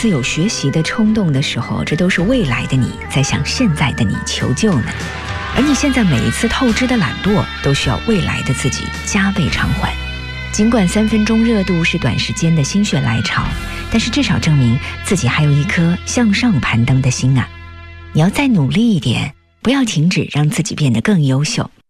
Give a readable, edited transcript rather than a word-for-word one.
次有学习的冲动的时候，这都是未来的你在向现在的你求救呢。而你现在每一次透支的懒惰，都需要未来的自己加倍偿还。尽管3分钟热度是短时间的心血来潮，但是至少证明自己还有一颗向上攀登的心啊！你要再努力一点，不要停止让自己变得更优秀。